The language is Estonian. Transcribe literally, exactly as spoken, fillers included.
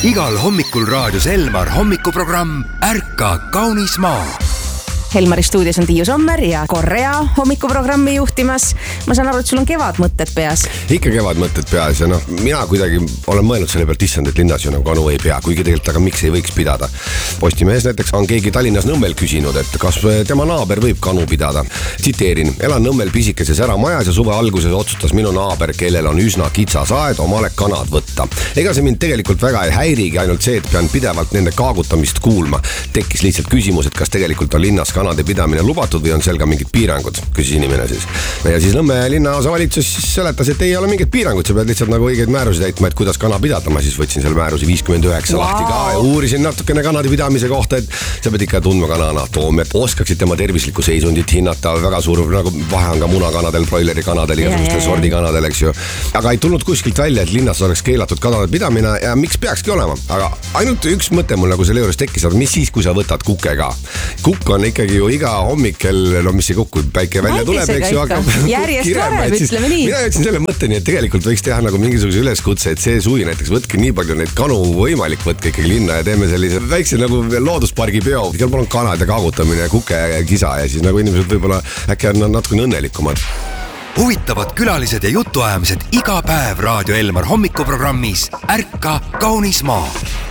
igal hommikul raadios Elmar hommikuprogramm Ärka kaunis maa. Helmari stuudios on Tiiu Sommer ja Korea hommikuprogrammi juhtimas. Ma saan aru, et sul on kevad mõtted peas. Ikka kevad mõtted peas ja noh, mina kuidagi olen mõelnud selle pealt issand, et linnas ju nagu kanu ei pea, kuigi tegelikult aga miks ei võiks pidada. Postimehes näiteks on keegi Tallinnas Nõmmel küsinud, et kas tema naaber võib kanu pidada. Tsiteerin, elan Nõmmel pisikeses äramajas ja suve alguses otsustas minu naaber, kellel on üsna kitsas aed, omale kanad võtta. Ega see mind tegelikult väga ei häirigi, ainult see, et pean pidevalt nende kaagutamist kuulma. Tekkis lihtsalt küsimus, et kas tegelikult on linnas kanade pidamine lubatud või on seal ka mingid piirangud, küsis inimene siis. Ja siis Nõmme linnaosa valitsus seletas, et ei ole mingid piirangud, sa pead lihtsalt nagu õigeid määrusi täitma, et kuidas kana pidada. Ma siis võtsin selle määrusi viiskümmend üheksa wow. lahti ka ja uurisin natukene kanade pidamise kohta, et sa pead ikka tundma kana anatoomiat, oskaksid tema tervislikku seisundit hinnata, väga suur nagu vahe on ka munakanadel, broileri kanadel, igasugustel sordi kanadel, eks ju. Aga ei tulnud kuskilt välja, et linnas oleks keelatud kanade pidamine ja miks peakski olema. Aga ainult üks mõte mul nagu selle juures tekkis, mis siis, kui sa võtad kuke ka. Kukk on ikkagi ju iga hommikel, no mis see kukku, päike välja tuleb, eks ju, hakkab järjest varem, ütleme nii. Mina jõudsin selle mõtteni, et tegelikult võiks teha nagu mingisuguse üleskutse, et see suvi näiteks võtke nii palju neid kanu võimalik, võtke ikkagi linna ja teeme sellise väikse nagu looduspargi peo. Seal on kanad ja kaagutamine ja kuke ja kisa ja siis nagu inimesed võib-olla äkki on natukene õnnelikumad. Huvitavad külalised ja jutuajamised iga päev Raadio Elmar hommikuprogrammis Ärka kaunis maa.